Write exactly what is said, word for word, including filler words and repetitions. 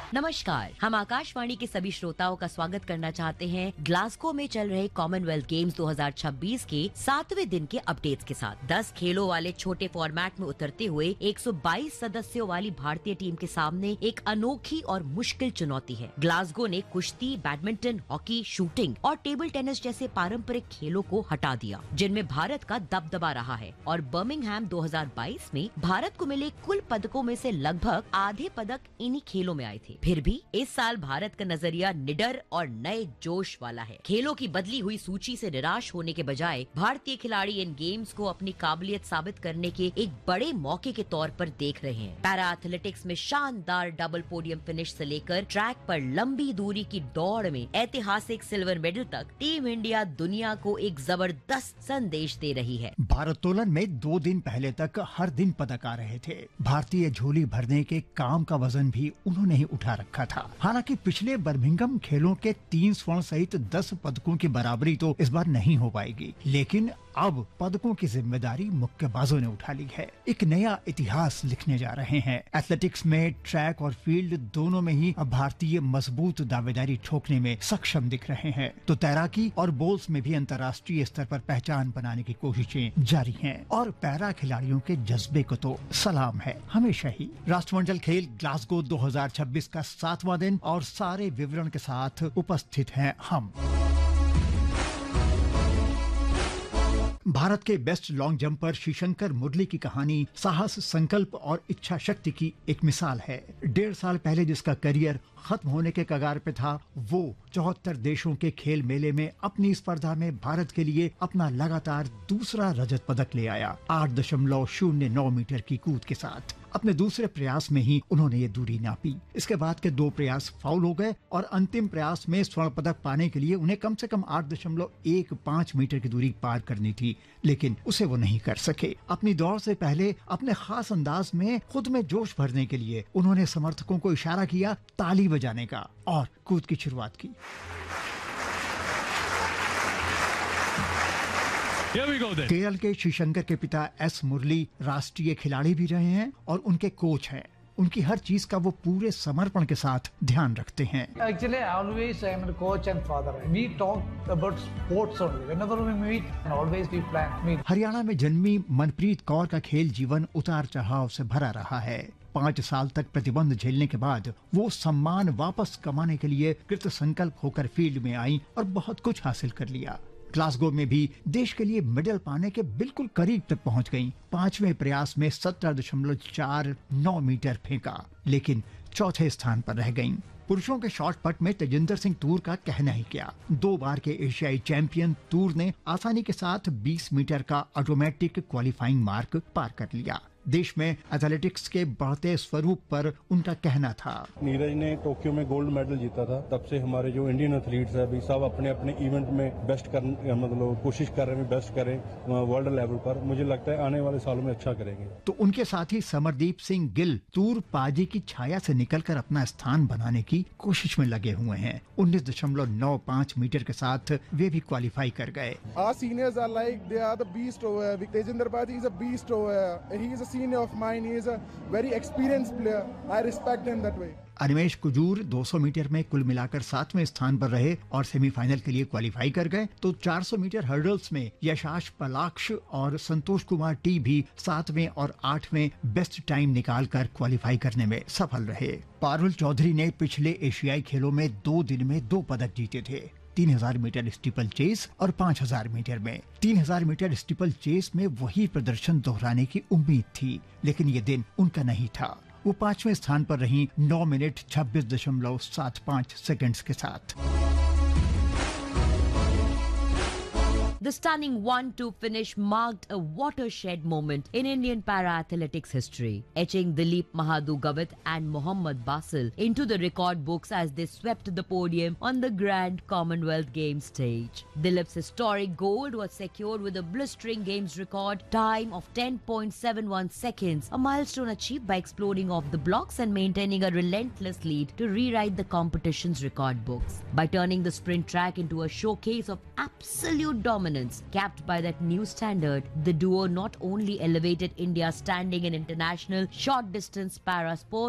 नमस्कार, हम आकाशवाणी के सभी श्रोताओं का स्वागत करना चाहते हैं ग्लासगो में चल रहे कॉमनवेल्थ गेम्स दो हज़ार छब्बीस के सातवें दिन के अपडेट्स के साथ। दस खेलों वाले छोटे फॉर्मेट में उतरते हुए एक सौ बाईस सदस्यों वाली भारतीय टीम के सामने एक अनोखी और मुश्किल चुनौती है। ग्लासगो ने कुश्ती, बैडमिंटन, हॉकी, शूटिंग और टेबल टेनिस जैसे पारंपरिक खेलों को हटा दिया, जिनमें भारत का दबदबा रहा है। और बर्मिंघम दो हज़ार बाईस में भारत को मिले कुल पदकों में से लगभग आधे पदक इन्हीं खेलों में आए थे। फिर भी इस साल भारत का नजरिया निडर और नए जोश वाला है। खेलों की बदली हुई सूची से निराश होने के बजाय भारतीय खिलाड़ी इन गेम्स को अपनी काबिलियत साबित करने के एक बड़े मौके के तौर पर देख रहे हैं। पैरा एथलेटिक्स में शानदार डबल पोडियम फिनिश से लेकर ट्रैक पर लंबी दूरी की दौड़ में ऐतिहासिक सिल्वर मेडल तक टीम इंडिया दुनिया को एक जबरदस्त संदेश दे रही है। भारोत्तोलन में दो दिन पहले तक हर दिन पदक आ रहे थे। भारतीय झोली भरने के काम का वजन भी उन्होंने ही उठा रखा था। हालांकि पिछले बर्मिंघम खेलों के तीन स्वर्ण सहित दस पदकों की बराबरी तो इस बार नहीं हो पाएगी, लेकिन अब पदकों की जिम्मेदारी मुक्केबाजों ने उठा ली है। एक नया इतिहास लिखने जा रहे हैं। एथलेटिक्स में ट्रैक और फील्ड दोनों में ही अब भारतीय मजबूत दावेदारी ठोकने में सक्षम दिख रहे हैं, तो तैराकी और बोल्स में भी अंतर्राष्ट्रीय स्तर पर पहचान बनाने की कोशिशें जारी हैं। और पैरा खिलाड़ियों के जज्बे को तो सलाम है हमेशा ही। राष्ट्रमंडल खेल ग्लासगो दो हज़ार छब्बीस का सातवां दिन और सारे विवरण के साथ उपस्थित हैं हम। भारत के बेस्ट लॉन्ग जंपर श्रीशंकर मुरली की कहानी साहस, संकल्प और इच्छा शक्ति की एक मिसाल है। डेढ़ साल पहले जिसका करियर खत्म होने के कगार पे था, वो चौहत्तर देशों के खेल मेले में अपनी स्पर्धा में भारत के लिए अपना लगातार दूसरा रजत पदक ले आया। आठ दशमलव शून्य नौ मीटर की कूद के साथ अपने दूसरे प्रयास में ही उन्होंने ये दूरी नापी। इसके बाद के दो प्रयास फाउल हो गए और अंतिम प्रयास में स्वर्ण पदक पाने के लिए उन्हें कम से कम आठ दशमलव एक पाँच मीटर की दूरी पार करनी थी, लेकिन उसे वो नहीं कर सके। अपनी दौड़ से पहले अपने खास अंदाज में खुद में जोश भरने के लिए उन्होंने समर्थकों को इशारा किया ताली बजाने का और कूद की शुरुआत की। केरल के श्रीशंकर के पिता एस मुरली राष्ट्रीय खिलाड़ी भी रहे हैं और उनके कोच हैं। उनकी हर चीज का वो पूरे समर्पण के साथ ध्यान रखते हैं। Actually, always I am a coach and father. We talk about sports only. Whenever we meet, and always we plan meet. Haryana में जन्मी मनप्रीत कौर का खेल जीवन उतार चढ़ाव से भरा रहा है। पाँच साल तक प्रतिबंध झेलने के बाद वो सम्मान वापस कमाने के लिए कृत संकल्प होकर फील्ड में आई और बहुत कुछ हासिल कर लिया। ग्लासगो में भी देश के लिए मेडल पाने के बिल्कुल करीब तक पहुंच गईं। पांचवें प्रयास में सत्रह दशमलव चार नौ मीटर फेंका, लेकिन चौथे स्थान पर रह गईं। पुरुषों के शॉर्ट पट में तेजिंदर सिंह तूर का कहना ही क्या। दो बार के एशियाई चैंपियन तूर ने आसानी के साथ बीस मीटर का ऑटोमेटिक क्वालिफाइंग मार्क पार कर लिया। देश में एथलेटिक्स के बढ़ते स्वरूप पर उनका कहना था, नीरज ने टोक्यो में गोल्ड मेडल जीता था, तब से हमारे जो इंडियन एथलीट्स है अभी सब अपने अपने इवेंट में बेस्ट कर मतलब कोशिश कर रहे हैं बेस्ट करें वर्ल्ड लेवल पर। मुझे लगता है आने वाले सालों में अच्छा करेंगे। तो उनके साथी समरदीप सिंह गिल तूर पाजी की छाया से निकलकर अपना स्थान बनाने की कोशिश में लगे हुए हैं। उन्नीस दशमलव नौ पाँच मीटर के साथ वे भी क्वालिफाई कर गए। Our seniors are like they are the beast over here. Tejinder Paji is a beast over here. He is a senior of mine. He is a very experienced player. I respect him that way. Animesh Kujur दो सौ metre में कुल मिलाकर सातवें स्थान पर रहे और सेमीफाइनल के लिए क्वालिफाई कर गए। तो चार सौ मीटर हर्डल्स में यशाश पलाक्ष और संतोष कुमार टी भी सातवें और आठवें बेस्ट टाइम निकालकर क्वालिफाई करने में सफल रहे। पारुल चौधरी ने पिछले एशियाई खेलों में दो दिन में दो पदक जीते थे। तीन हजार मीटर स्टीपल चेस और पाँच हजार मीटर में। तीन हजार मीटर स्टीपल चेस में वही प्रदर्शन दोहराने की उम्मीद थी, लेकिन ये दिन उनका नहीं था। वो पांचवें स्थान पर रहीं नौ मिनट छब्बीस दशमलव सात पाँच सेकंड्स के साथ। The stunning one two finish marked a watershed moment in Indian para-athletics history, etching Dilip Mahadugavit and Mohammad Basil into the record books as they swept the podium on the Grand Commonwealth Games stage. Dilip's historic gold was secured with a blistering Games record time of ten point seven one seconds, a milestone achieved by exploding off the blocks and maintaining a relentless lead to rewrite the competition's record books. By turning the sprint track into a showcase of absolute dominance, capped by that new standard, the duo not only elevated India's standing in international short distance para sport